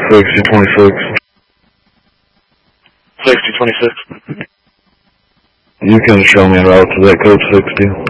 6026. 6026. You can show me a route to that code 60.